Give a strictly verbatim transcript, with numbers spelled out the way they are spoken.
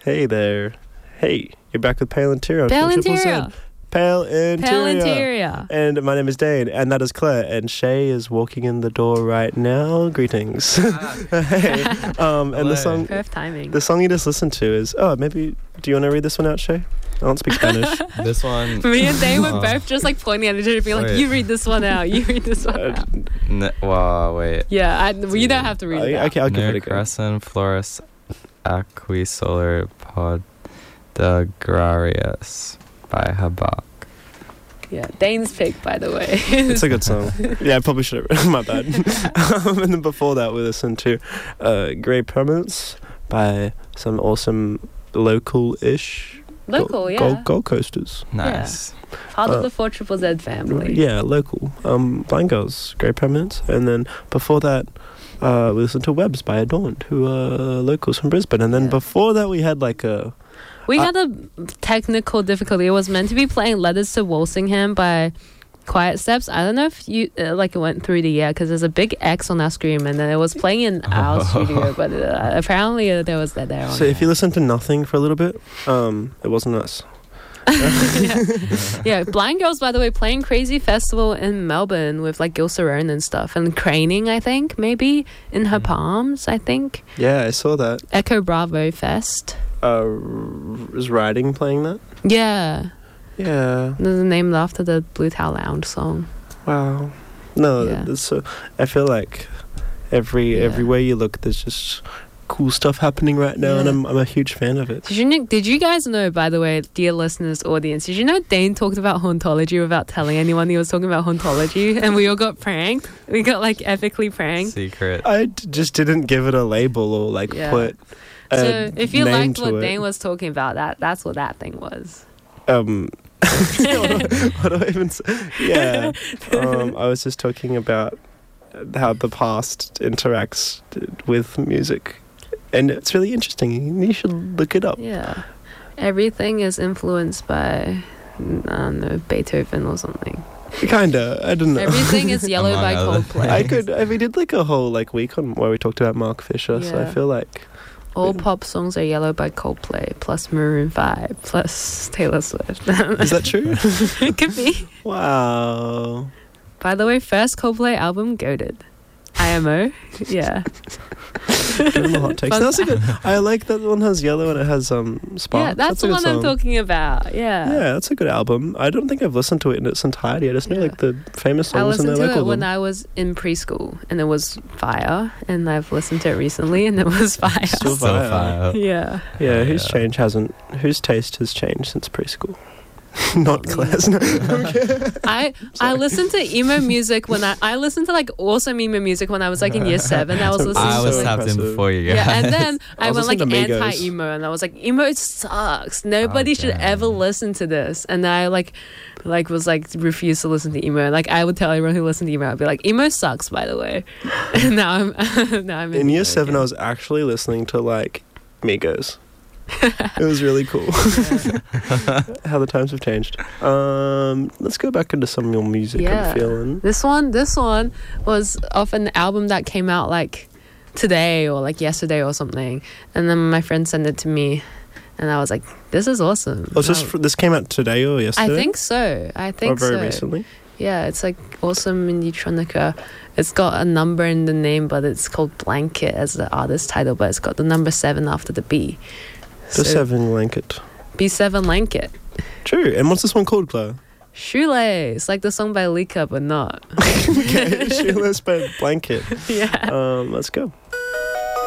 Hey there. Hey, you're back with Pale Interior. Pale Interior. Pale Interior. Pale Interior. And my name is Dane, and that is Claire, and Shay is walking in the door right now. Greetings. Hey. Um, and the song, perfect timing. the song you just listened to is, oh, maybe, do you want to read this one out, Shay? I don't speak Spanish. This one. Me and Dane were Oh. both just like pointing at each other, being like, Wait. "You read this one out. You read this one Uh, out." N- wow, wait. Yeah, I, well, you don't have to read it I- out. okay, I'll give it a go. Neocrescent Florus Aquisolar Podagrarius by Habak. Yeah, Dane's pick, by the way. It's a good song. Yeah, I probably should have. My bad. um, and then before that, we listened to uh, Grey Permanence by some awesome local-ish Local, Gold, yeah. Gold, Gold Coasters. Nice. Part uh, of the four triple Z family. Yeah, local. Um, Blind Girls, Grey Permanence. And then before that, uh, we listened to Webs by Adorned, who are locals from Brisbane. And then Yeah. before that, we had like a... We I- had a technical difficulty. It was meant to be playing Letters to Walsingham by Quiet Steps. I don't know if you uh, like it went through the year because there's a big X on our screen, and then it was playing in our studio, but uh, apparently uh, there was that there. On So if there. you listen to Nothing for a little bit, um, it wasn't us. yeah. yeah, Blind Girls, by the way, playing Crazy Festival in Melbourne with like Gil Cerrone and stuff, and Craning, I think, maybe in her palms, I think. Yeah, I saw that. Echo Bravo Fest. Uh, is Riding playing that? Yeah, Yeah. there's a name after the Blue Towel Lounge song. Wow. No, Yeah. that's so, I feel like every Yeah. everywhere you look, there's just cool stuff happening right now, and Yeah. I'm I'm a huge fan of it. Did you kn- did you guys know, by the way, dear listeners, audience, did you know Dane talked about hauntology without telling anyone he was talking about hauntology, and we all got pranked? We got like epically pranked. Secret. I d- just didn't give it a label or like Yeah. put. A So if you name liked to what it. Dane was talking about, that that's what that thing was. um, what, do, what do I even say? Yeah, um, I was just talking about how the past interacts with music, and it's really interesting. You should look it up. Yeah, everything is influenced by I don't know, Beethoven or something. Kinda. I don't know. Everything is Yellow Among by other Coldplay. I could. I, we did like a whole like week on where we talked about Mark Fisher, so I Yeah. feel like All pop songs are Yellow by Coldplay, plus Maroon five, plus Taylor Swift. is that true? It could be. Wow. By the way, first Coldplay album, Goated. I M O. Yeah. Give them a hot take. Fun That's a good. I like that one has yellow and it has um spark. Yeah, that's, a the good one I'm song. talking about. Yeah. Yeah, that's a good album. I don't think I've listened to it in its entirety. I just know Yeah. like the famous I songs in listened their to it record. when I was in preschool, and it was fire. And I've listened to it recently, and it was fire. Still Still fire. fire. Yeah. Yeah, whose Yeah. change hasn't? Whose taste has changed since preschool? Not Claire's. No. I I listened to emo music when I I listened to like awesome emo music when I was like in year seven. I was listening I to was so like, tapped in impressive. before you guys. yeah, and then I, I was went like listening to Migos. anti-emo, and I was like, emo sucks. Nobody Oh, should damn. ever listen to this. And I like, like was like refused to listen to emo. Like I would tell everyone who listened to emo, I'd be like, emo sucks, by the way. And now I'm now I'm In year emo seven, again. I was actually listening to like Migos. It was really cool. How the times have changed. Um, let's go back into some of your music Yeah. I'm feeling. This one, this one was off an album that came out like today or like yesterday or something. And then my friend sent it to me, and I was like, "This is awesome." Was this I- fr- this came out today or I yesterday? think so. I or think very so. recently. Yeah, it's like awesome indie-tronica. It's got a number in the name, but it's called Blanket as the artist title, but it's got the number seven after the B. The seven blanket. B seven Blanket. True. And what's this one called, Claire? Shoelace, like the song by Lika, but not. Okay, Sheila's blanket. Yeah. Um, let's go.